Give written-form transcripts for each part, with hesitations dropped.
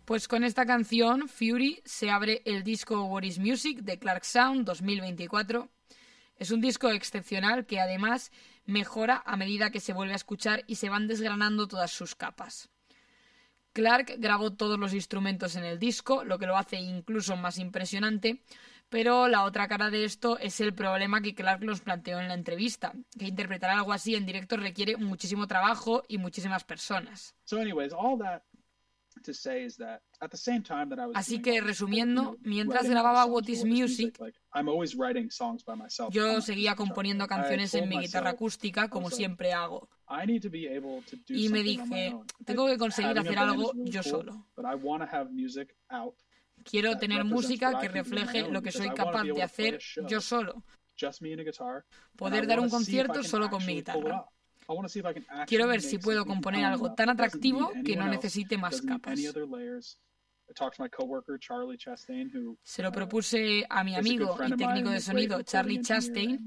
Pues con esta canción, Fury, se abre el disco What is Music de Clark Sound 2024. Es un disco excepcional que además mejora a medida que se vuelve a escuchar y se van desgranando todas sus capas. Clark grabó todos los instrumentos en el disco, lo que lo hace incluso más impresionante, pero la otra cara de esto es el problema que Clark nos planteó en la entrevista, que interpretar algo así en directo requiere muchísimo trabajo y muchísimas personas. Así que, resumiendo, mientras grababa What is Music, yo seguía componiendo canciones en mi guitarra acústica, como siempre hago. Y me dije, tengo que conseguir hacer algo yo solo. Quiero tener música que refleje lo que soy capaz de hacer yo solo. Poder dar un concierto solo con mi guitarra. Quiero ver si puedo componer algo tan atractivo que no necesite más capas. Se lo propuse a mi amigo y técnico de sonido, Charlie Chastain,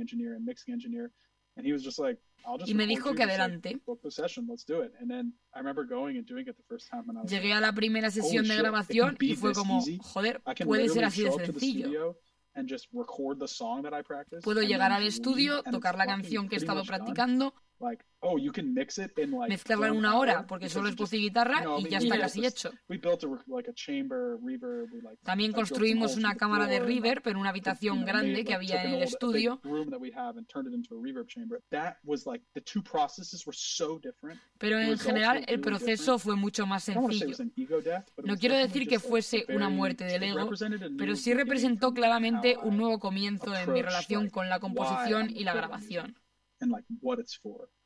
y me dijo que adelante. Llegué a la primera sesión de grabación y fue como, joder, puede ser así de sencillo. Puedo llegar al estudio, tocar la canción que he estado practicando, mezclarla en 1 hora porque solo es voz y guitarra y ya está casi hecho. También construimos una cámara de reverb en una habitación grande que había en el estudio. Pero en general el proceso fue mucho más sencillo. No quiero decir que fuese una muerte del ego, pero sí representó claramente un nuevo comienzo en mi relación con la composición y la grabación.